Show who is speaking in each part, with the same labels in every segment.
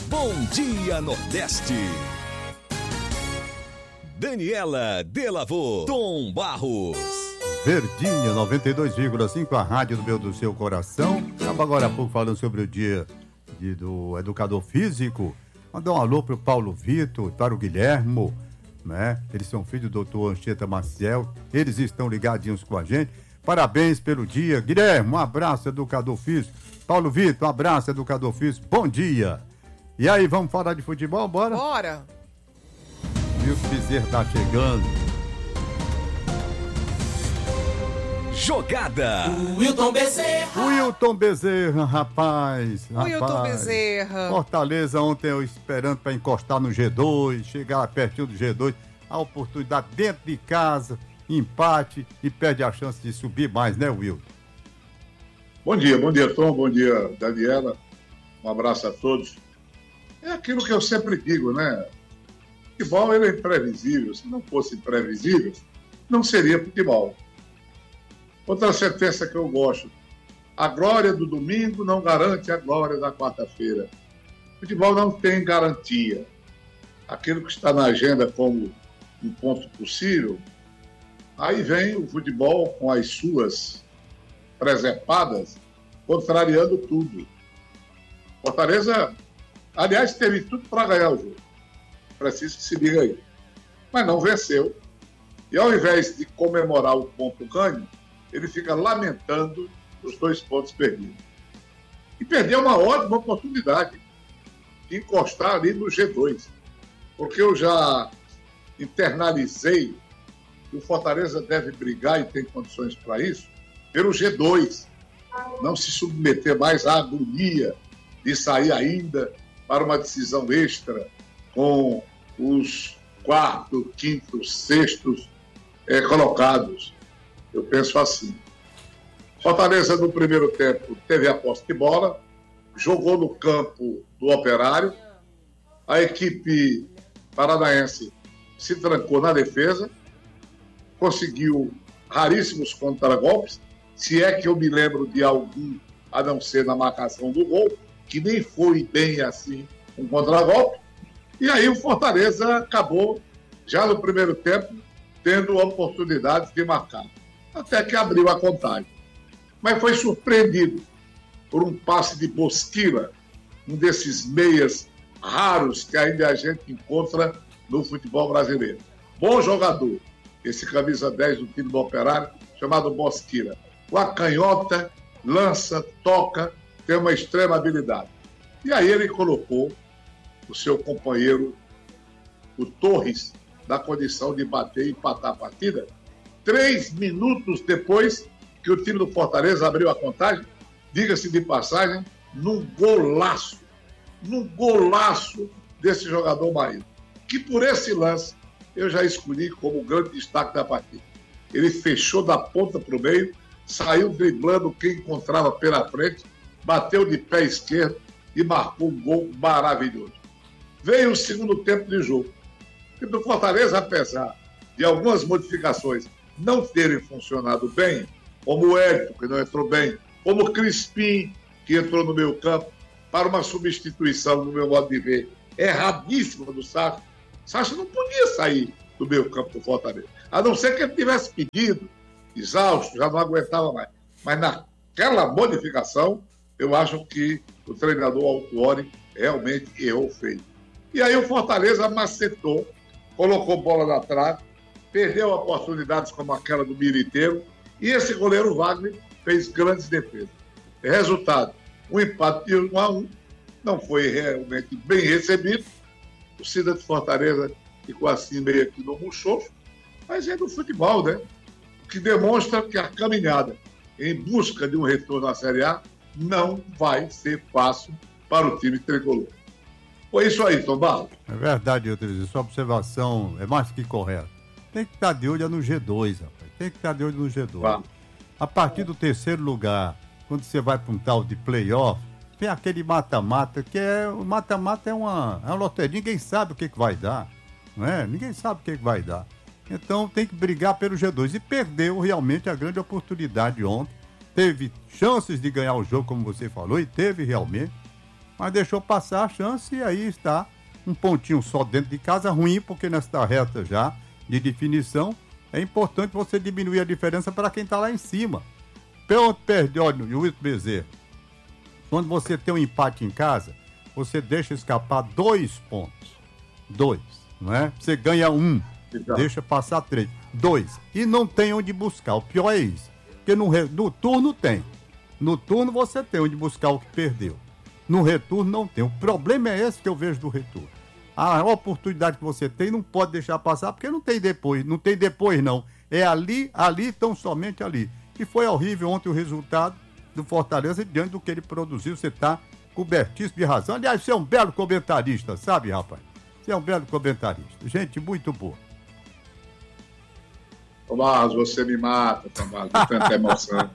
Speaker 1: Bom Dia Nordeste. Daniela Delavô, Tom Barros.
Speaker 2: Verdinha 92,5, a rádio do seu coração. Estava agora há pouco falando sobre o dia do educador físico. Mandar um alô para o Paulo Vitor, para o Guilhermo, né? Eles são filhos do doutor Anchieta Maciel. Eles estão ligadinhos com a gente. Parabéns pelo dia. Guilherme, um abraço, educador físico. Paulo Vitor, um abraço, educador físico. Bom dia. E aí, vamos falar de futebol? Bora?
Speaker 3: Bora.
Speaker 2: Milton Bezerra tá chegando.
Speaker 1: Jogada.
Speaker 2: Wilton Bezerra, rapaz.
Speaker 3: Wilton Bezerra.
Speaker 2: Fortaleza ontem eu esperando para encostar no G2, chegar pertinho do G2, a oportunidade dentro de casa, empate e perde a chance de subir mais, né, Wilton?
Speaker 4: Bom dia, Tom, bom dia, Daniela. Um abraço a todos. É aquilo que eu sempre digo, né? Futebol ele é imprevisível. Se não fosse imprevisível, não seria futebol. Outra sentença que eu gosto: a glória do domingo não garante a glória da quarta-feira. Futebol não tem garantia. Aquilo que está na agenda como um ponto possível, aí vem o futebol com as suas presepadas, contrariando tudo. Fortaleza, aliás, teve tudo para ganhar o jogo. Preciso que se diga aí. Mas não venceu. E ao invés de comemorar o ponto ganho, ele fica lamentando os 2 pontos perdidos. E perdeu uma ótima oportunidade de encostar ali no G2. Porque eu já internalizei que o Fortaleza deve brigar, e tem condições para isso, pelo G2. Não se submeter mais à agonia de sair ainda para uma decisão extra com os 4º, 5º, 6º colocados. Eu penso assim. Fortaleza, no primeiro tempo, teve a posse de bola, jogou no campo do Operário, a equipe paranaense se trancou na defesa, conseguiu raríssimos contragolpes, se é que eu me lembro de algum, a não ser na marcação do gol, que nem foi bem assim um contragolpe, e aí o Fortaleza acabou, já no primeiro tempo, tendo a oportunidade de marcar. Até que abriu a contagem. Mas foi surpreendido por um passe de Bosquila, um desses meias raros que ainda a gente encontra no futebol brasileiro. Bom jogador, esse camisa 10 do time do Operário, chamado Bosquila. Com a canhota, lança, toca, tem uma extrema habilidade. E aí ele colocou o seu companheiro, o Torres, na condição de bater e empatar a partida, 3 minutos depois que o time do Fortaleza abriu a contagem, diga-se de passagem, num golaço desse jogador Maílson, que por esse lance eu já escolhi como o grande destaque da partida. Ele fechou da ponta para o meio, saiu driblando quem encontrava pela frente, bateu de pé esquerdo e marcou um gol maravilhoso. Veio o segundo tempo de jogo. E do Fortaleza, apesar de algumas modificações não terem funcionado bem, como o Hélio, que não entrou bem, como o Crispim, que entrou no meio campo, para uma substituição, no meu modo de ver, erradíssima do Sacha. Sacha não podia sair do meio campo do Fortaleza, a não ser que ele tivesse pedido, exausto, já não aguentava mais. Mas naquela modificação, eu acho que o treinador Autuori realmente errou feio. E aí o Fortaleza macetou, colocou bola na trave, perdeu oportunidades como aquela do Militeiro, e esse goleiro Wagner fez grandes defesas. Resultado, um empate de 1-1, não foi realmente bem recebido. O Cida de Fortaleza ficou assim meio aqui no muxoxo, mas é do futebol, né? O que demonstra que a caminhada em busca de um retorno à Série A não vai ser fácil para o time tricolor. Foi isso aí, Tom Barros.
Speaker 2: É verdade, Eutriz, sua observação é mais que correta. Tem que estar de olho no G2, rapaz. Tem que estar de olho no G2.
Speaker 4: Tá.
Speaker 2: A partir do 3º lugar, quando você vai para um tal de playoff, tem aquele mata-mata, que o mata-mata é uma loteria, ninguém sabe o que vai dar, não é? Ninguém sabe o que vai dar. Então tem que brigar pelo G2. E perdeu realmente a grande oportunidade ontem. Teve chances de ganhar o jogo, como você falou, e teve realmente. mas deixou passar a chance e aí está um pontinho só dentro de casa, ruim, porque nesta reta já de definição é importante você diminuir a diferença para quem está lá em cima. Pronto, perdeu, olha, o Wilton Bezerra. Quando você tem um empate em casa, você deixa escapar 2 pontos. 2, não é? Você ganha 1, deixa passar 3. 2. E não tem onde buscar. O pior é isso. Porque no turno tem. No turno você tem onde buscar o que perdeu. No retorno não tem. O problema é esse que eu vejo do retorno. A oportunidade que você tem não pode deixar passar, porque não tem depois. Não tem depois, não. É ali, tão somente ali. E foi horrível ontem o resultado do Fortaleza diante do que ele produziu. Você está cobertíssimo de razão. Aliás, você é um belo comentarista, sabe, rapaz? Você é um belo comentarista. Gente muito boa.
Speaker 4: Tomás, você me mata, Tomás, de tanta emoção.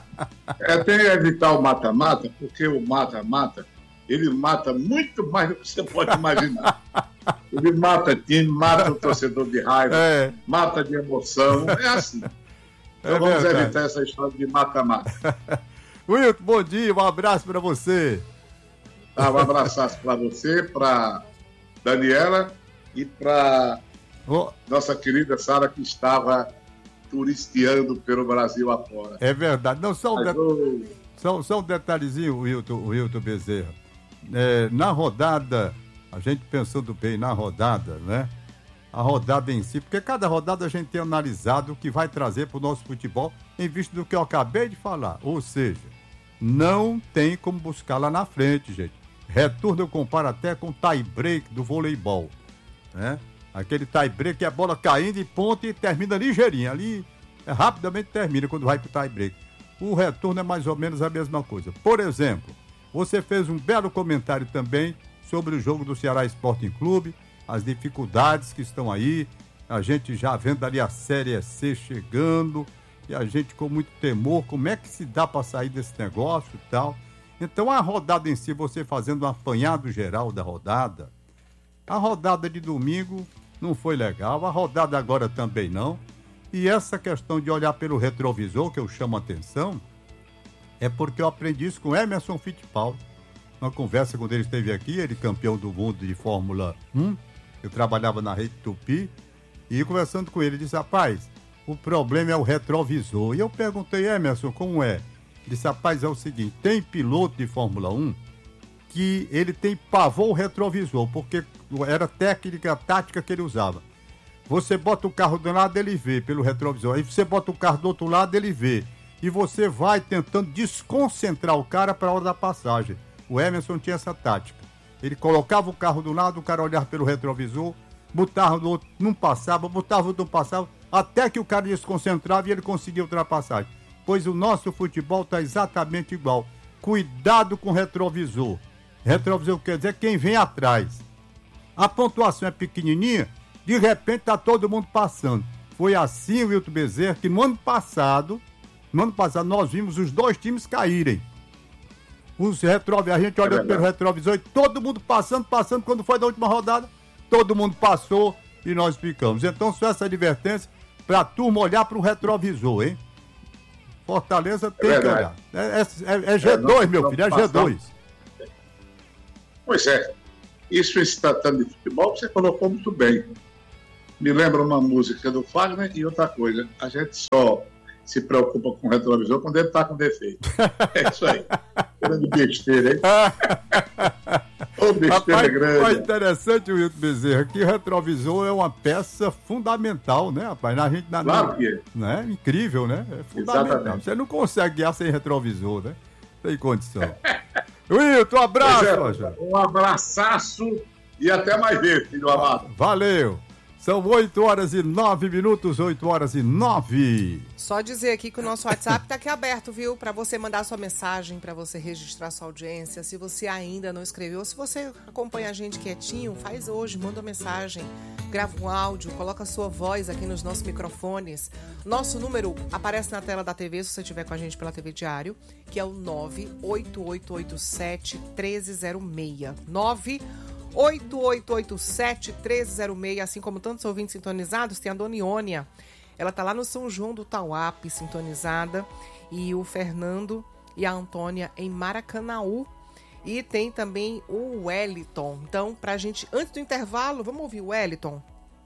Speaker 4: Tem que evitar o mata-mata, porque o mata-mata, ele mata muito mais do que você pode imaginar. Ele mata time, mata o torcedor de raiva, mata de emoção, é assim. Então vamos evitar essa história de mata-mata.
Speaker 2: Wilton, bom dia, um abraço para você.
Speaker 4: Um abraço para você, para Daniela e para nossa querida Sara, que estava turisteando pelo Brasil afora.
Speaker 2: É verdade. Não, só um detalhezinho, Wilton Bezerra. Na rodada, a gente pensando bem na rodada, né? A rodada em si, porque cada rodada a gente tem analisado o que vai trazer para o nosso futebol em vista do que eu acabei de falar. Ou seja, não tem como buscar lá na frente, gente. Retorno eu comparo até com o tie-break do voleibol, né? Aquele tie-break é a bola caindo e ponta e termina ligeirinho. Ali rapidamente termina quando vai pro tie-break. O retorno é mais ou menos a mesma coisa. Por exemplo, você fez um belo comentário também sobre o jogo do Ceará Sporting Clube, as dificuldades que estão aí, a gente já vendo ali a Série C chegando, e a gente com muito temor, como é que se dá para sair desse negócio e tal. Então a rodada em si, você fazendo um apanhado geral da rodada, a rodada de domingo não foi legal, a rodada agora também não. E essa questão de olhar pelo retrovisor, que eu chamo a atenção, é porque eu aprendi isso com Emerson Fittipaldi. Uma conversa quando ele esteve aqui, ele campeão do mundo de Fórmula 1, eu trabalhava na Rede Tupi, e conversando com ele, ele disse, rapaz, o problema é o retrovisor. E eu perguntei, Emerson, como é? Ele disse, rapaz, é o seguinte, tem piloto de Fórmula 1 que ele tem pavor ao retrovisor, porque era técnica, tática que ele usava. Você bota o carro de um lado, ele vê pelo retrovisor. Aí você bota o carro do outro lado, ele vê. E você vai tentando desconcentrar o cara para a hora da passagem. O Emerson tinha essa tática. Ele colocava o carro do lado, o cara olhava pelo retrovisor, botava no outro, não passava, botava o outro, não passava, até que o cara desconcentrava e ele conseguia ultrapassagem. Pois o nosso futebol está exatamente igual. Cuidado com o retrovisor. Retrovisor quer dizer quem vem atrás. A pontuação é pequenininha, de repente está todo mundo passando. Foi assim, Wilton Bezerra, que no ano passado nós vimos os 2 times caírem. A gente olhando pelo retrovisor e todo mundo passando, quando foi da última rodada, todo mundo passou e nós ficamos. Então, só essa advertência para a turma olhar para o retrovisor, hein? Fortaleza tem que olhar. É G2, meu filho, é G2.
Speaker 4: Pois é. Isso se tratando de futebol, você colocou muito bem. Me lembra uma música do Fagner e outra coisa. A gente só se preocupa com o retrovisor quando ele está com defeito. É isso aí. Grande besteira, hein? Ô, besteira. Rapaz, grande.
Speaker 2: É interessante, Wilton Bezerra, que o retrovisor é uma peça fundamental, né, rapaz?
Speaker 4: Claro que é.
Speaker 2: Né? Incrível, né? É fundamental.
Speaker 4: Exatamente.
Speaker 2: Você não consegue guiar sem retrovisor, né? Tem condição. Wilton, um abraço.
Speaker 4: Um abraçaço e até mais ver, filho amado.
Speaker 2: Valeu. São 8h09, 8h09.
Speaker 3: Só dizer aqui que o nosso WhatsApp está aqui aberto, viu? Para você mandar sua mensagem, para você registrar sua audiência. Se você ainda não escreveu, se você acompanha a gente quietinho, faz hoje, manda uma mensagem, grava um áudio, coloca a sua voz aqui nos nossos microfones. Nosso número aparece na tela da TV, se você estiver com a gente pela TV Diário, que é o 98887-1306. 8887-1306, assim como tantos ouvintes sintonizados, tem a Dona Iônia. Ela tá lá no São João do Tauape, sintonizada, e o Fernando e a Antônia em Maracanaú. E tem também o Wellington. Então, pra gente, antes do intervalo, vamos ouvir o Wellington.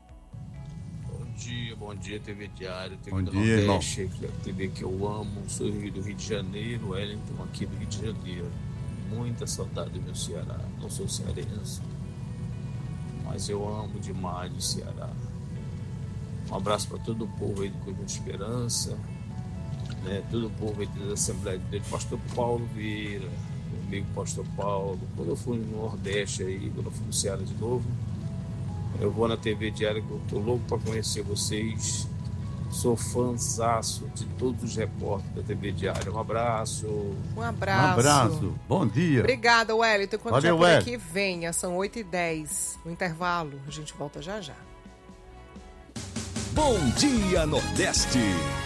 Speaker 5: Bom dia, TV Diário, TV
Speaker 2: Bom
Speaker 5: do
Speaker 2: dia,
Speaker 5: Nordeste, que é a TV que eu amo, sou do Rio de Janeiro, Wellington aqui do Rio de Janeiro. Muita saudade do meu Ceará, não sou cearense, mas eu amo demais o Ceará. Um abraço para todo o povo aí do Conjunto Esperança, né? Todo o povo aí da Assembleia de Deus, Pastor Paulo Vieira, meu amigo Pastor Paulo. Quando eu fui no Nordeste aí, quando eu fui no Ceará de novo, eu vou na TV Diária, que eu tô louco para conhecer vocês. Sou fãzaço de todos os repórteres da TV Diária. Um abraço.
Speaker 3: Um abraço.
Speaker 2: Um abraço. Bom dia.
Speaker 3: Obrigada, Wellington. Quando
Speaker 2: Valeu,
Speaker 3: tiver por aqui, venha. São 8h10. No intervalo, a gente volta já já.
Speaker 1: Bom Dia Nordeste.